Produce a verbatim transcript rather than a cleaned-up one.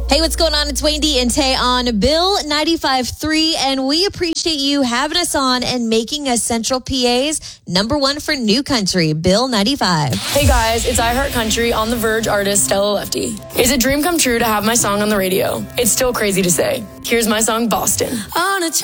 Hey, what's going on? It's Wendy and Tay on Bill ninety-five point three, and we appreciate you having us on and making us Central P A's number one for new country, Bill ninety-five. Hey guys, it's iHeart Country on the Verge artist Stella Lefty. It's a dream come true to have my song on the radio. It's still crazy to say. Here's my song, Boston. On a